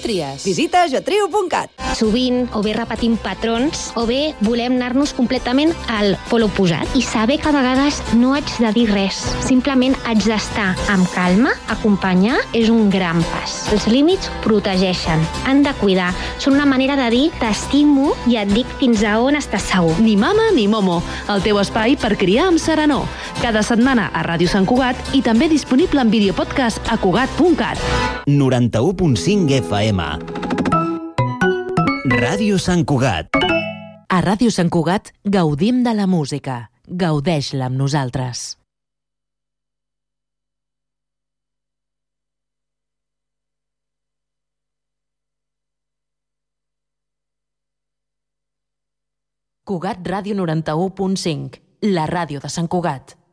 tries. Visita jatrio.cat. Sovint o bé repetim patrons o bé volem anar-nos completament al pol oposat i saber que a vegades no haig de dir res. Simplement haig d'estar amb calma, acompanyar, és un gran pas. Els límits protegeixen, han de cuidar. Són una manera de dir t'estimo i et dic fins a on estàs segur. Ni mama ni momo, el teu espai per criar amb serenor. Cada setmana a Ràdio Sant Cugat i també disponible en videopodcast a cugat.cat. 91.5 FM. Ràdio Sant Cugat. A Ràdio Sant Cugat gaudim de la música. Gaudeix-la amb nosaltres. Cugat Ràdio 91.5, la ràdio de Sant Cugat.